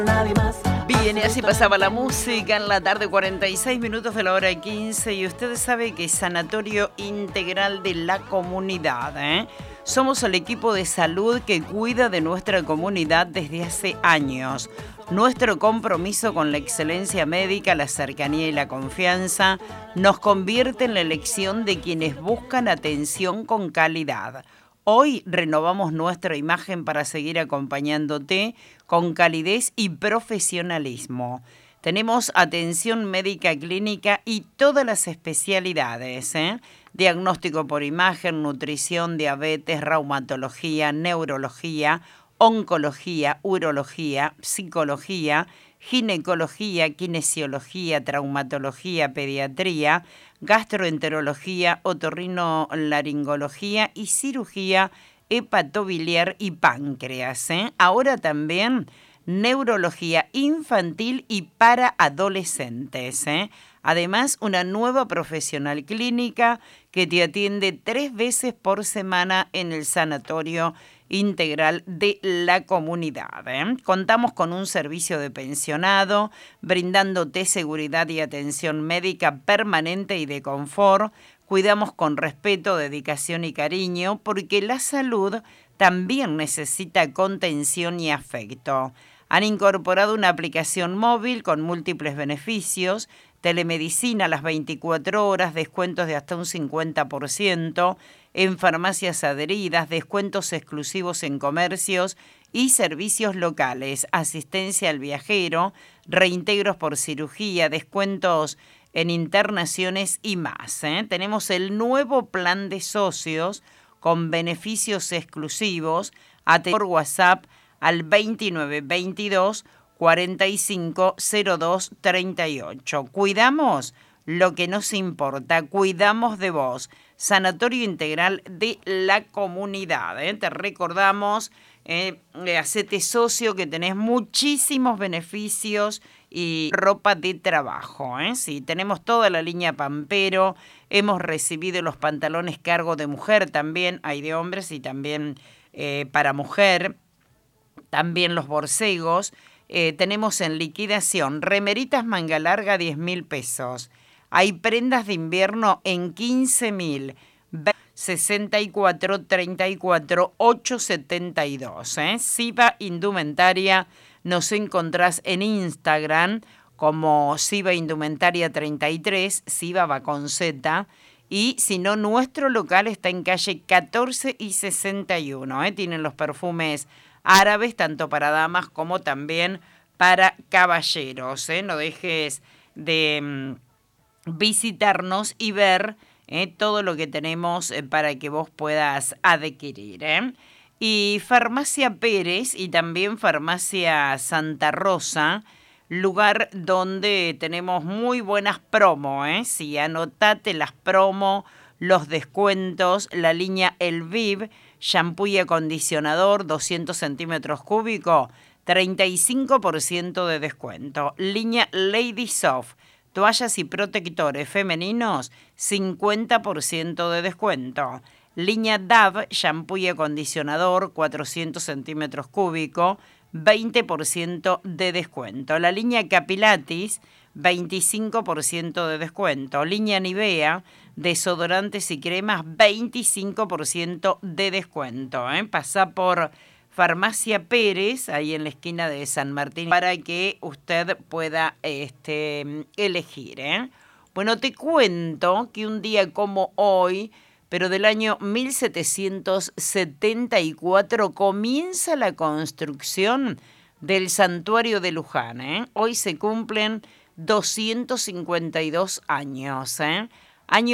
Nadie más. Bien, y así pasaba la música en la tarde, 46 minutos de la hora 15. Y usted sabe que es Sanatorio Integral de la Comunidad, ¿eh? Somos el equipo de salud que cuida de nuestra comunidad desde hace años. Nuestro compromiso con la excelencia médica, la cercanía y la confianza nos convierte en la elección de quienes buscan atención con calidad. Hoy renovamos nuestra imagen para seguir acompañándote con calidez y profesionalismo. Tenemos atención médica clínica y todas las especialidades, diagnóstico por imagen, nutrición, diabetes, reumatología, neurología, oncología, urología, psicología, ginecología, kinesiología, traumatología, pediatría, gastroenterología, otorrinolaringología y cirugía hepatobiliar y páncreas. Ahora también neurología infantil y para adolescentes. Además, una nueva profesional clínica que te atiende 3 veces por semana en el Sanatorio Integral de la Comunidad. Contamos con un servicio de pensionado, brindándote seguridad y atención médica permanente y de confort. Cuidamos con respeto, dedicación y cariño, porque la salud también necesita contención y afecto. Han incorporado una aplicación móvil con múltiples beneficios, telemedicina a las 24 horas, descuentos de hasta un 50%, en farmacias adheridas, descuentos exclusivos en comercios y servicios locales, asistencia al viajero, reintegros por cirugía, descuentos en internaciones y más. Tenemos el nuevo plan de socios con beneficios exclusivos. Por WhatsApp al 2922 4502 38. Cuidamos lo que nos importa, cuidamos de vos. Sanatorio Integral de la Comunidad. Te recordamos, hacete socio, que tenés muchísimos beneficios y ropa de trabajo. Sí, tenemos toda la línea Pampero, hemos recibido los pantalones cargo de mujer también, hay de hombres y también para mujer, también los borcegos. Tenemos en liquidación remeritas manga larga 10.000 pesos. Hay prendas de invierno en 15.000, 64 34 872. Siva Indumentaria, nos encontrás en Instagram como Siva Indumentaria 33, Siva va con Z. Y si no, nuestro local está en calle 14 y 61. Tienen los perfumes árabes, tanto para damas como también para caballeros. No dejes de visitarnos y ver todo lo que tenemos para que vos puedas adquirir. Y Farmacia Pérez y también Farmacia Santa Rosa, lugar donde tenemos muy buenas promos. Sí, anotate las promos, los descuentos, la línea El Viv, shampoo y acondicionador 200 centímetros cúbicos, 35% de descuento. Línea Lady Soft, toallas y protectores femeninos, 50% de descuento. Línea Dove, shampoo y acondicionador, 400 centímetros cúbicos, 20% de descuento. La línea Capilatis, 25% de descuento. Línea Nivea, desodorantes y cremas, 25% de descuento. Pasá por Farmacia Pérez, ahí en la esquina de San Martín, para que usted pueda elegir. Bueno, te cuento que un día como hoy, pero del año 1774, comienza la construcción del Santuario de Luján. Hoy se cumplen 252 años.